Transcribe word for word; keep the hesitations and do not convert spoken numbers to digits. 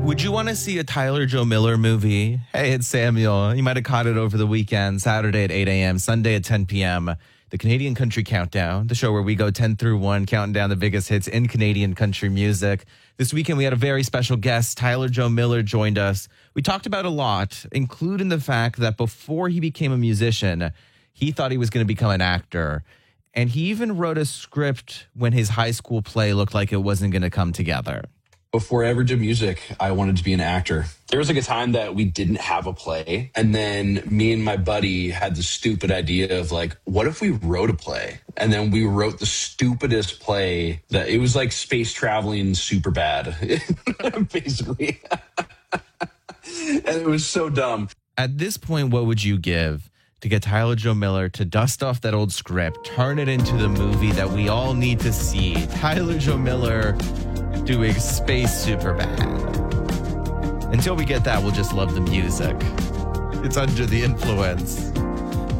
Would you want to see a Tyler Joe Miller movie? Hey, it's Samuel. You might have caught it over the weekend, Saturday at eight a.m., Sunday at ten p.m. The Canadian Country Countdown, the show where we go ten through one, counting down the biggest hits in Canadian country music. This weekend, we had a very special guest. Tyler Joe Miller joined us. We talked about a lot, including the fact that before he became a musician, he thought he was going to become an actor. And he even wrote a script when his high school play looked like it wasn't going to come together. Before I ever did music, I wanted to be an actor. There was like a time that we didn't have a play. And then me and my buddy had the stupid idea of like, what if we wrote a play? And then we wrote the stupidest play that it was like space traveling super bad, basically. And it was so dumb. At this point, what would you give to get Tyler Joe Miller to dust off that old script, turn it into the movie that we all need to see? Tyler Joe Miller doing Space Superbad. Until we get that, we'll just love the music. It's Under the Influence.